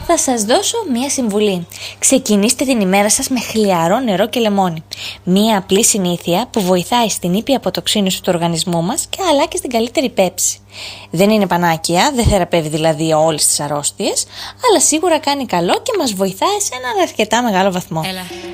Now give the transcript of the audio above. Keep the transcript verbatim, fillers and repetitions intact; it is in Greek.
Θα σας δώσω μία συμβουλή. Ξεκινήστε την ημέρα σας με χλιαρό νερό και λεμόνι. Μία απλή συνήθεια που βοηθάει στην ήπια αποτοξίνωση του οργανισμού μας και αλλά και στην καλύτερη πέψη. Δεν είναι πανάκια, δεν θεραπεύει δηλαδή όλες τις αρρώστιες, αλλά σίγουρα κάνει καλό και μας βοηθάει σε έναν αρκετά μεγάλο βαθμό. Έλα.